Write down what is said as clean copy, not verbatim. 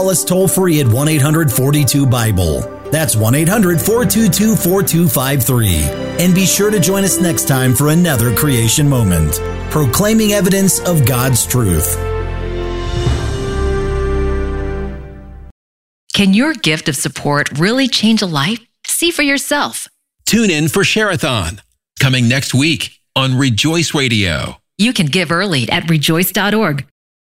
call us toll-free at 1-800-42-BIBLE. That's 1-800-422-4253. And be sure to join us next time for another Creation Moment, proclaiming evidence of God's truth. Can your gift of support really change a life? See for yourself. Tune in for Share-a-thon, coming next week on Rejoice Radio. You can give early at rejoice.org